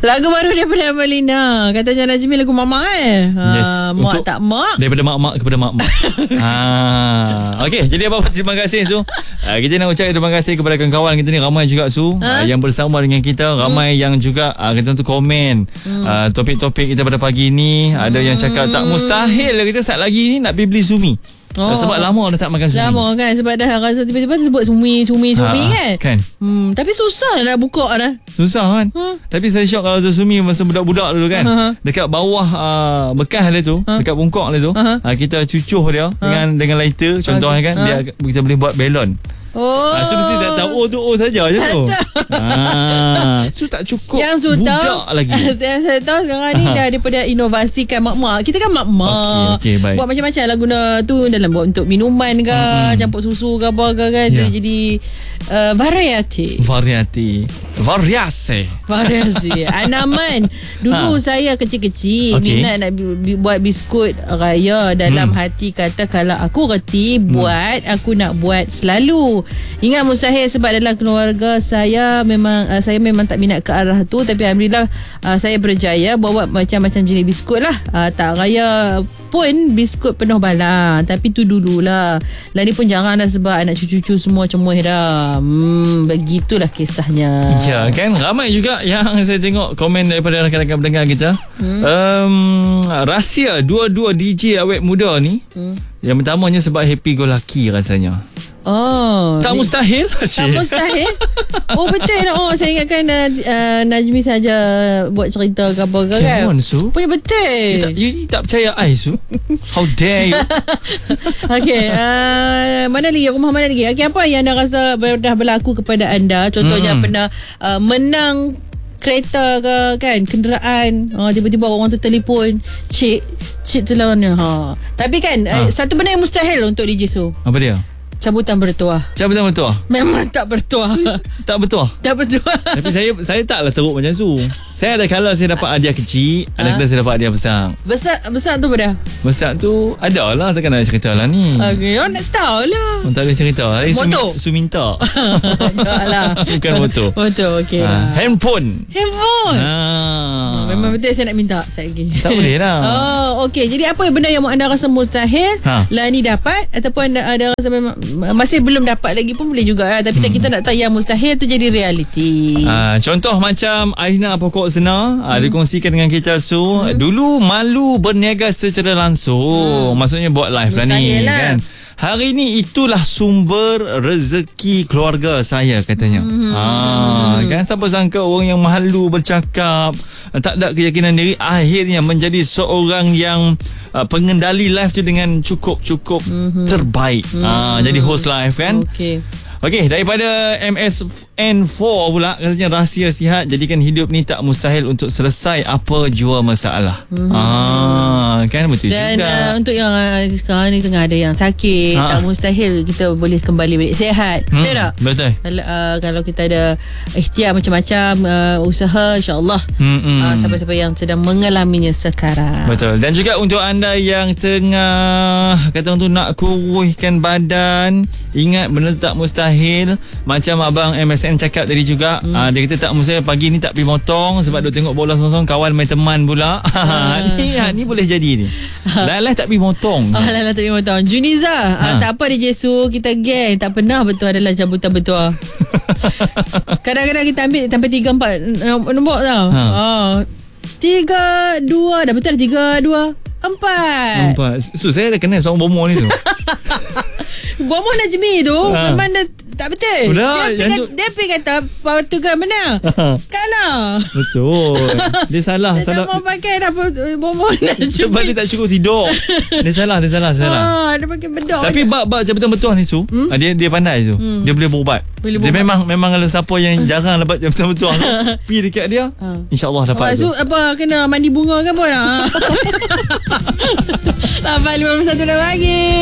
Lagu baru daripada Amalina. Katanya Najmi lagu mak-mak Yes. Mak tak mak. Daripada mak-mak kepada mak-mak. Okey, jadi apa-apa terima kasih Su. Kita nak ucap terima kasih kepada kawan-kawan kita ni. Ramai juga Su yang bersama dengan kita. Ramai yang juga kita tu komen topik-topik kita pada pagi ni. Ada yang cakap tak mustahil kita saat lagi ni nak pergi beli sumi. Sebab lama dah tak makan sumi. Lama kan. Sebab dah rasa tiba-tiba sebut sumi kan. Tapi susah nak buka dah. Susah kan. Tapi saya syok kalau tu sumi masa budak-budak dulu kan. Dekat bawah bekas dia tu, dekat bungkuk dia tu, kita cucuh dia dengan lighter contohnya kan. Dia kita boleh buat belon. So mesti tak tahu tu saja je tu. So tak cukup yang budak lagi. Yang saya tahu sekarang ni dah daripada inovasikan mak-mak. Kita kan mak-mak buat macam-macam lah guna tu dalam buat untuk minuman ke, campur susu ke apa ke kan. Dia jadi variasi Anaman. Dulu saya kecil-kecil minat nak buat biskut raya. Dalam hati kata kalau aku reti buat, aku nak buat selalu. Ingat mustahil sebab dalam keluarga saya memang tak minat ke arah tu. Tapi alhamdulillah saya berjaya buat macam-macam jenis biskut lah. Tak raya pun biskut penuh bala. Tapi tu dululah. Lah ni pun jarang dah sebab anak cucu-cucu semua cemuh dah. Begitulah kisahnya. Ya kan. Ramai juga yang saya tengok komen daripada rakan-rakan pendengar kita. Rahsia dua-dua DJ awet muda ni. Yang pertamanya sebab happy go lucky rasanya. Tak mustahil. Tak mustahil. Betul lah. Saya ingatkan Najmi saja buat cerita ke apa ke kan. Come on Su. Punya betul. You tak percaya I Su. How dare you. Okay, mana lagi? Rumah mana lagi? Okay, apa yang anda rasa dah berlaku kepada anda? Contohnya pernah menang kereta ke kan, kenderaan, tiba-tiba orang tu telefon, cik telah mana. Tapi kan satu benda yang mustahil untuk DJ Su. Apa dia? Cabutan bertuah. Memang tak bertuah. Tak bertuah. Tapi saya taklah teruk macam Su. Saya ada kala saya dapat hadiah kecil, ada kala saya dapat hadiah besar. Besar tu pada? Besar tu ada lah. Takkan ada cerita lah ni. Okay, orang nak tahu lah. Tak ada cerita. Motor? Su minta. Yalah. Bukan motor. Motor, okey lah. Handphone. Memang betul saya nak minta sekejap lagi. Tak boleh lah. Okey. Jadi apa benda yang anda rasa mustahil lah ni dapat, ataupun anda rasa memang masih belum dapat lagi pun boleh juga lah. Tapi kita nak tahu yang mustahil tu jadi realiti. Contoh macam Aina Pokok Senar dikongsikan dengan kita Su. Dulu malu berniaga secara langsung. Maksudnya buat live lah ni kan. Hari ni itulah sumber rezeki keluarga saya katanya. Kan siapa sangka orang yang malu bercakap, tak ada keyakinan diri, akhirnya menjadi seorang yang pengendali live tu dengan cukup terbaik. Jadi host live kan. Okey, daripada MSN4 pula katanya rahsia sihat, jadikan hidup ni tak mustahil untuk selesai apa jua masalah. Kan betul dan, juga. Dan untuk yang sekarang ni tengah ada yang sakit, tak mustahil kita boleh kembali balik sihat. Betul tak? Betul. Kalau kita ada ikhtiar macam-macam usaha, insya-Allah siapa-siapa yang sedang mengalaminya sekarang. Betul. Dan juga untuk anda yang tengah kata tu nak kuruskan badan, ingat benda tak mustahil. Macam abang MSN cakap tadi juga, dia kata tak mustahil pagi ni tak pergi motong sebab dia tengok bola song-song, kawan main teman pula. Ni boleh jadi ni. Lalah tak pergi motong. Lalah tak pergi motong. Juniza, tak apa DJ Su, kita geng. Tak pernah bertuah adalah cabutan bertuah. Kadang-kadang kita ambil sampai 3-4 nombor tau. 3, 2. Dah betul 3, 2, 4. So saya dah kenal seorang bomo ni tu. Bomo Najmi tu memang dah tak betul. Dia pergi kata Portugal menang. Kalah. Betul. Dia salah. Tak mau pakai dah bomo Najmi. Sebab dia tak cukup tidur. Dia salah. Dia pakai bedok. Tapi bab jabatan bertuah ni Su, dia pandai tu. Dia boleh berubat. Dia memang kalau siapa yang jarang dapat jabatan bertuah pergi dekat dia, insya-Allah dapat. Su apa kena mandi bunga ke apa nak? 8:51 dah pagi.